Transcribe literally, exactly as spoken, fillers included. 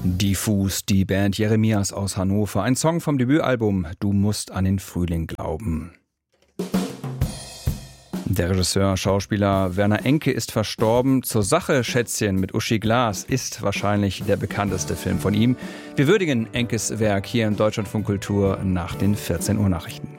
Diffus, die Band Jeremias aus Hannover. Ein Song vom Debütalbum Du musst an den Frühling glauben. Der Regisseur, Schauspieler Werner Enke ist verstorben. Zur Sache, Schätzchen mit Uschi Glas ist wahrscheinlich der bekannteste Film von ihm. Wir würdigen Enkes Werk hier in Deutschlandfunk Kultur nach den vierzehn Uhr Nachrichten.